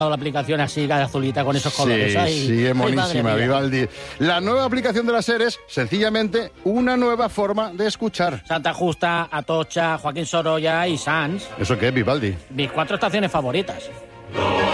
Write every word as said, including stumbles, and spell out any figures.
la aplicación así, de azulita, con esos colores. Sí, Ay, sí, es ay, monísima, madre mía. Vivaldi. La nueva aplicación de la SER es, sencillamente, una nueva forma de escuchar. Santa Justa, Atocha, Joaquín Sorolla y Sanz. ¿Eso qué es, Vivaldi? Mis cuatro estaciones favoritas.